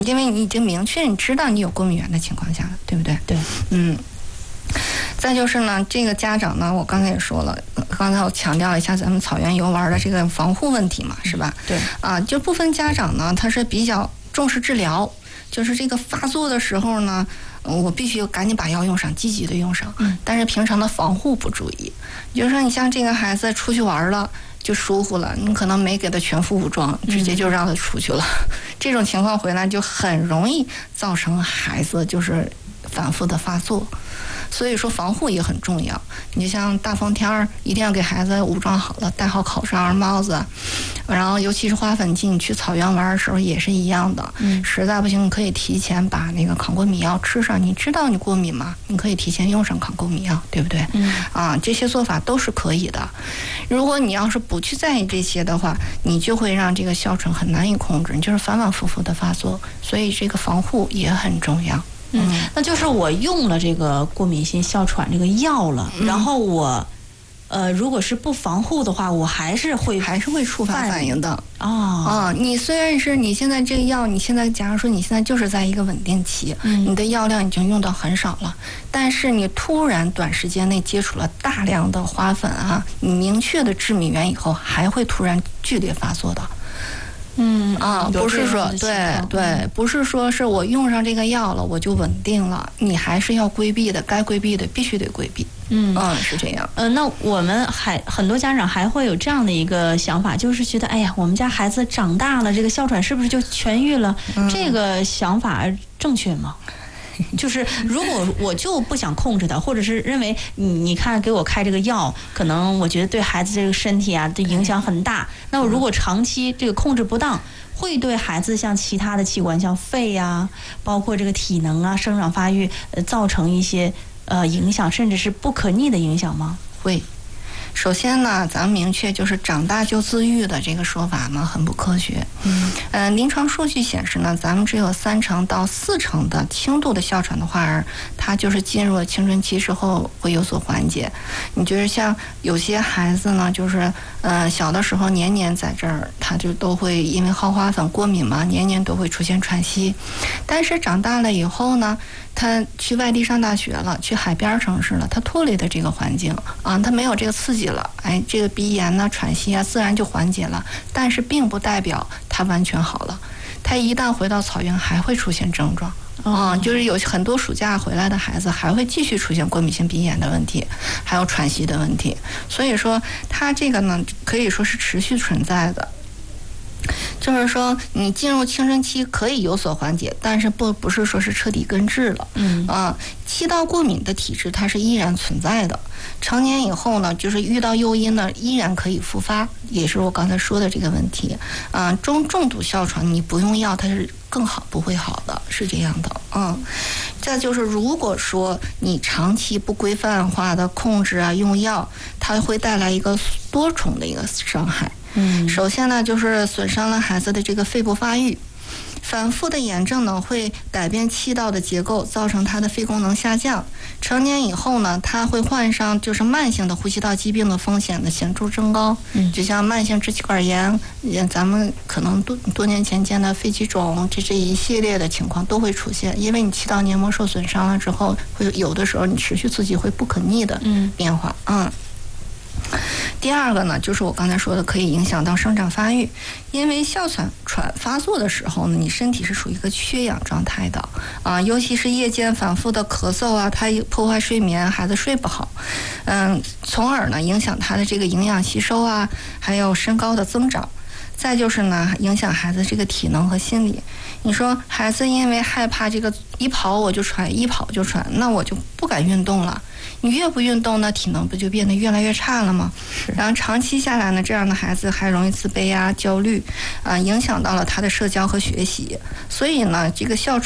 因为你已经明确你知道你有过敏源的情况下了，对不对？ 对， 再就是呢，这个家长呢，我刚才也说了，刚才我强调了一下咱们草原游玩的这个防护问题嘛，是吧？ 对。 就部分家长呢，他是比较重视治疗，就是这个发作的时候呢，我必须赶紧把药用上，积极的用上。但是平常的防护不注意，就是说你像这个孩子出去玩了。就疏忽了，你可能没给他全副武装，直接就让他出去了。这种情况回来就很容易造成孩子就是反复的发作。所以说防护也很重要。你像大风天儿，一定要给孩子武装好了，戴好口罩、帽子，然后尤其是花粉季，你去草原玩的时候也是一样的。实在不行，你可以提前把那个抗过敏药吃上。你知道你过敏吗？你可以提前用上抗过敏药，对不对？这些做法都是可以的。如果你要是不去在意这些的话，你就会让这个哮喘很难以控制，你就是反反复复的发作。所以这个防护也很重要。 那就是我用了这个过敏性哮喘这个药了，然后我，如果是不防护的话，我还是会触发反应的。你虽然是你现在这个药，你现在假如说你现在就是在一个稳定期，你的药量已经用到很少了，但是你突然短时间内接触了大量的花粉你明确的致敏源以后，还会突然剧烈发作的。不是说对，不是说是我用上这个药了我就稳定了，你还是要规避的，该规避的必须得规避。是这样。 那我们很多家长还会有这样的一个想法，就是觉得哎呀，我们家孩子长大了，这个哮喘是不是就痊愈了？这个想法正确吗？就是如果我就不想控制它，或者是认为你看给我开这个药，可能我觉得对孩子这个身体的影响很大，那我如果长期这个控制不当，会对孩子像其他的器官，像肺包括这个体能生长发育造成一些影响，甚至是不可逆的影响吗？ 会。首先呢，咱们明确就是长大就自愈的这个说法呢，很不科学。临床数据显示呢，咱们只有3成到4成的轻度的哮喘的患儿，他就是进入了青春期之后会有所缓解。你觉得像有些孩子呢，就是小的时候年年在这儿，他就都会因为好花粉过敏嘛，年年都会出现喘息。但是长大了以后呢，他去外地上大学了，去海边城市了，他脱离了这个环境他没有这个刺激了，这个鼻炎喘息自然就缓解了。但是并不代表他完全好了，他一旦回到草原还会出现症状。就是有很多暑假回来的孩子还会继续出现过敏性鼻炎的问题，还有喘息的问题。所以说他这个呢，可以说是持续存在的。就是说你进入青春期可以有所缓解，但是不是说是彻底根治了。气道过敏的体质它是依然存在的，成年以后呢，就是遇到诱因呢依然可以复发，也是我刚才说的这个问题。重度哮喘你不用药它是更好，不会好的，是这样的。再就是如果说你长期不规范化的控制用药，它会带来一个多重的一个伤害。首先呢，就是损伤了孩子的这个肺部发育，反复的炎症呢会改变气道的结构，造成他的肺功能下降。成年以后呢，他会患上就是慢性的呼吸道疾病的风险的显著增高。就像慢性支气管炎，咱们可能多年前见的肺气肿，这一系列的情况都会出现，因为你气道黏膜受损伤了之后，会有的时候你持续刺激会不可逆的变化。第二个呢，就是我刚才说的，可以影响到生长发育。因为哮喘发作的时候呢，你身体是属于一个缺氧状态的尤其是夜间反复的咳嗽它破坏睡眠，孩子睡不好，从而呢影响他的这个营养吸收还有身高的增长。再就是呢，影响孩子这个体能和心理。你说孩子因为害怕这个一跑我就喘，一跑就喘，那我就不敢运动了。你越不运动呢，体能不就变得越来越差了吗？然后长期下来呢，这样的孩子还容易自卑焦虑影响到了他的社交和学习。所以呢，这个哮喘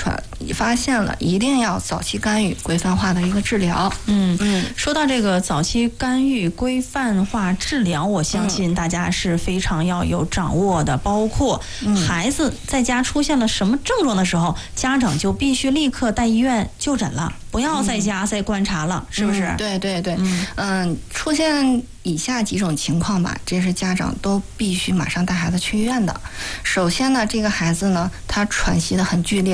发现了，一定要早期干预、规范化的一个治疗。 说到这个早期干预、规范化治疗，我相信大家是非常要有掌握的。包括孩子在家出现了什么症状的时候，家长就必须立刻带医院就诊了，不要在家再观察了，是不是？ 对对对，出现以下几种情况吧，这是家长都必须马上带孩子去医院的。首先呢，这个孩子呢，他喘息的很剧烈。